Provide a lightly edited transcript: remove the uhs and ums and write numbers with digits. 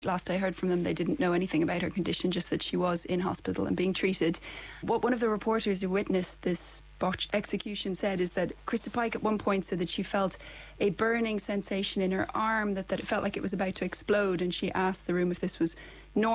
Last I heard from them, they didn't know anything about her condition, just that she was in hospital and being treated. What one of the reporters who witnessed this botched execution said is that Krista Pike at one point said that she felt a burning sensation in her arm, that it felt like it was about to explode, and she asked the room if this was normal.